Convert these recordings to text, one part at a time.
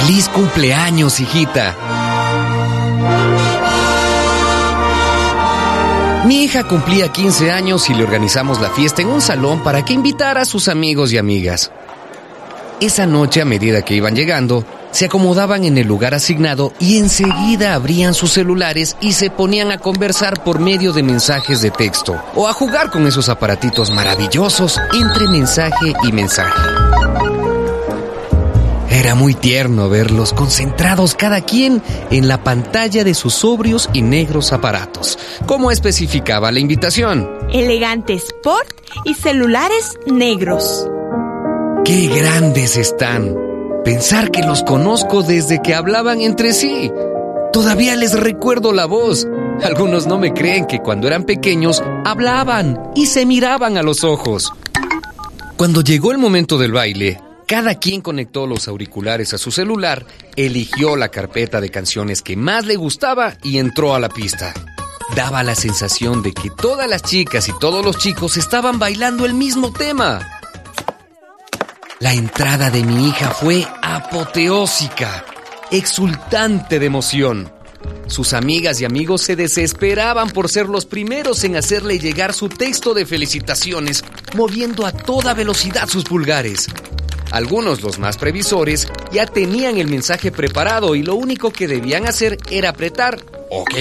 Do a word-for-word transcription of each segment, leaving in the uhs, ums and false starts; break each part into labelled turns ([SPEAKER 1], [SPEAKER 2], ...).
[SPEAKER 1] ¡Feliz cumpleaños, hijita! Mi hija cumplía quince años y le organizamos la fiesta en un salón para que invitara a sus amigos y amigas. Esa noche, a medida que iban llegando, se acomodaban en el lugar asignado y enseguida abrían sus celulares y se ponían a conversar por medio de mensajes de texto o a jugar con esos aparatitos maravillosos entre mensaje y mensaje. Era muy tierno verlos concentrados cada quien en la pantalla de sus sobrios y negros aparatos, como especificaba la invitación.
[SPEAKER 2] Elegante Sport y celulares negros.
[SPEAKER 1] ¡Qué grandes están! Pensar que los conozco desde que hablaban entre sí. Todavía les recuerdo la voz. Algunos no me creen que cuando eran pequeños hablaban y se miraban a los ojos. Cuando llegó el momento del baile, cada quien conectó los auriculares a su celular, eligió la carpeta de canciones que más le gustaba y entró a la pista. Daba la sensación de que todas las chicas y todos los chicos estaban bailando el mismo tema. La entrada de mi hija fue apoteósica, exultante de emoción. Sus amigas y amigos se desesperaban por ser los primeros en hacerle llegar su texto de felicitaciones, moviendo a toda velocidad sus pulgares. Algunos, los más previsores, ya tenían el mensaje preparado y lo único que debían hacer era apretar OK.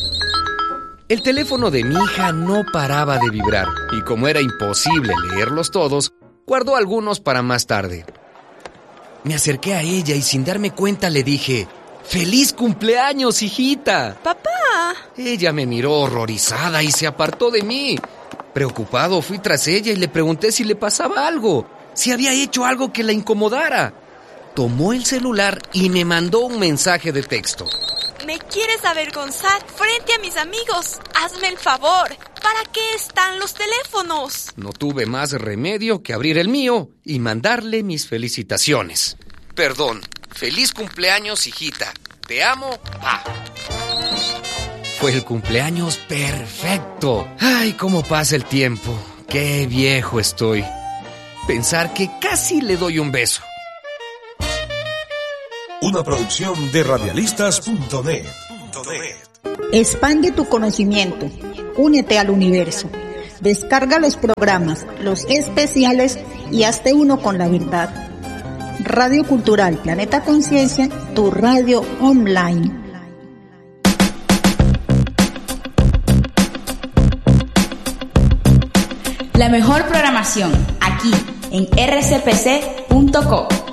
[SPEAKER 1] El teléfono de mi hija no paraba de vibrar y como era imposible leerlos todos, guardó algunos para más tarde. Me acerqué a ella y sin darme cuenta le dije: ¡Feliz cumpleaños, hijita!
[SPEAKER 2] ¡Papá!
[SPEAKER 1] Ella me miró horrorizada y se apartó de mí. Preocupado fui tras ella y le pregunté si le pasaba algo, si había hecho algo que la incomodara. Tomó el celular y me mandó un mensaje de texto.
[SPEAKER 2] ¿Me quieres avergonzar frente a mis amigos? Hazme el favor. ¿Para qué están los teléfonos?
[SPEAKER 1] No tuve más remedio que abrir el mío y mandarle mis felicitaciones. Perdón. Feliz cumpleaños, hijita. Te amo. Pa. Fue el cumpleaños perfecto. Ay, cómo pasa el tiempo. Qué viejo estoy. Pensar que casi le doy un beso.
[SPEAKER 3] Una producción de radialistas punto net.
[SPEAKER 4] Expande tu conocimiento. Únete al universo. Descarga los programas, los especiales y hazte uno con la verdad. Radio Cultural Planeta Conciencia, tu radio online.
[SPEAKER 5] La mejor programación aquí en r c p c punto co.